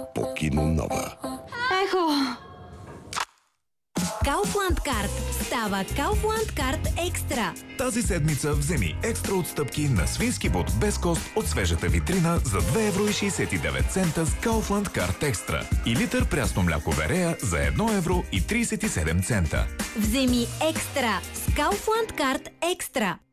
по Кино Нова. Ехо! Kaufland Card става Kaufland Card Екстра. Тази седмица вземи екстра отстъпки на свински бот без кост от свежата витрина за 2,69 евро с Kaufland Card Екстра и литър прясно мляко Верея за 1,37 евро. Вземи екстра с Kaufland Card Екстра.